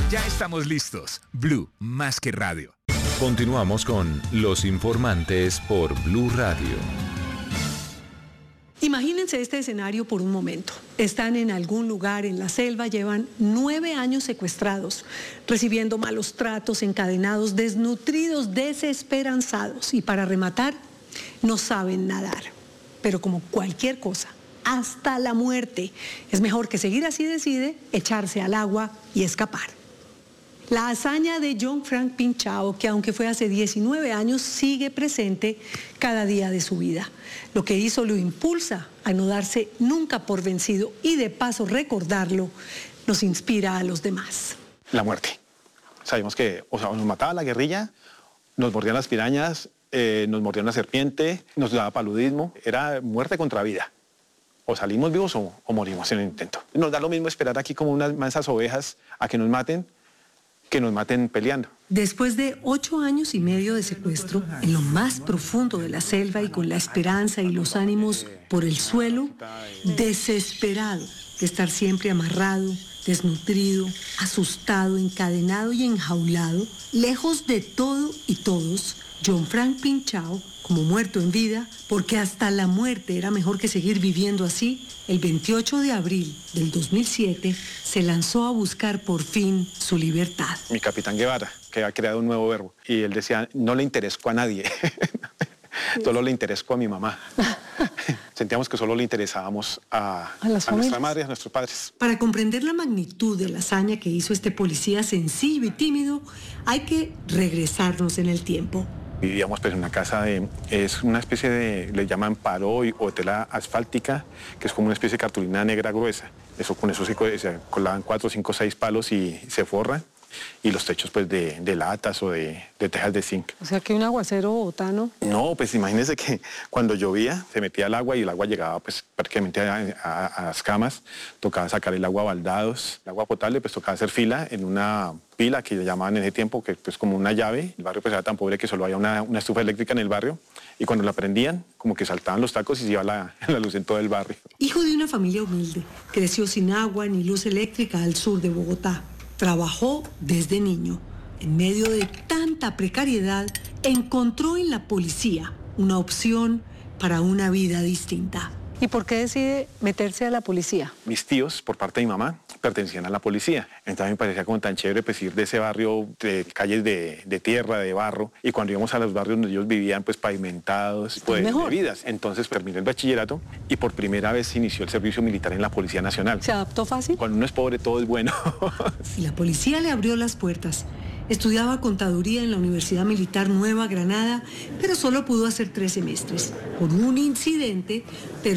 Ya estamos listos. Blue, más que radio. Continuamos con Los Informantes por Blue Radio. Imagínense este escenario por un momento. Están en algún lugar en la selva, llevan 9 años secuestrados, recibiendo malos tratos, encadenados, desnutridos, desesperanzados. Y para rematar, no saben nadar. Pero como cualquier cosa, hasta la muerte, es mejor que seguir así decide, echarse al agua y escapar. La hazaña de John Frank Pinchao, que aunque fue hace 19 años, sigue presente cada día de su vida. Lo que hizo lo impulsa a no darse nunca por vencido y de paso recordarlo nos inspira a los demás. La muerte. Sabemos que nos mataba la guerrilla, nos mordían las pirañas, nos mordía una serpiente, nos daba paludismo. Era muerte contra vida. O salimos vivos o morimos en el intento. Nos da lo mismo esperar aquí como unas mansas ovejas a que nos maten peleando. Después de 8 años y medio de secuestro, en lo más profundo de la selva y con la esperanza y los ánimos por el suelo, desesperado de estar siempre amarrado, desnutrido, asustado, encadenado y enjaulado, lejos de todo y todos, John Frank Pinchao, como muerto en vida, porque hasta la muerte era mejor que seguir viviendo así, el 28 de abril del 2007 se lanzó a buscar por fin su libertad. Mi capitán Guevara, que ha creado un nuevo verbo, y él decía, no le interesó a nadie, solo le interesó a mi mamá. Sentíamos que solo le interesábamos a nuestra madre, a nuestros padres. Para comprender la magnitud de la hazaña que hizo este policía sencillo y tímido, hay que regresarnos en el tiempo. Vivíamos pues en una casa es una especie de, le llaman paró o tela asfáltica, que es como una especie de cartulina negra gruesa. Con eso se colaban 4, 5, 6 palos y se forra. Y los techos pues de latas o de tejas de zinc. O sea que un aguacero bogotano. No, pues imagínense que cuando llovía se metía el agua y el agua llegaba pues prácticamente a las camas. Tocaba sacar el agua a baldados. El agua potable pues tocaba hacer fila en una pila que llamaban en ese tiempo, que pues como una llave. El barrio pues era tan pobre que solo había una estufa eléctrica en el barrio. Y cuando la prendían, como que saltaban los tacos y se iba la luz en todo el barrio. Hijo de una familia humilde, creció sin agua ni luz eléctrica al sur de Bogotá. Trabajó desde niño. En medio de tanta precariedad, encontró en la policía una opción para una vida distinta. ¿Y por qué decide meterse a la policía? Mis tíos, por parte de mi mamá, pertenecían a la policía. Entonces me parecía como tan chévere pues ir de ese barrio de calles de tierra, de barro. Y cuando íbamos a los barrios donde ellos vivían, pues pavimentados, pues de vidas. Entonces terminé el bachillerato y por primera vez inició el servicio militar en la Policía Nacional. ¿Se adaptó fácil? Cuando uno es pobre, todo es bueno. Y la policía le abrió las puertas. Estudiaba contaduría en la Universidad Militar Nueva Granada, pero solo pudo hacer 3 semestres. Por un incidente,